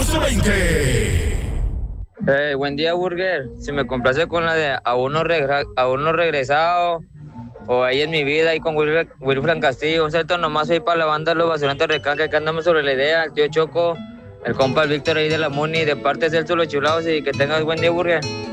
1220. Buen día, Burger. Si me complace con la de aún no regresado, o ahí en mi vida, ahí con Wilfran Castillo. Un salto nomás ahí para la banda Los Basurantes Recanca, que andamos sobre la idea, el tío Choco, el compa el Víctor ahí de la Muni, de parte de Celso Los Chulados, y que tengas buen día, Burger.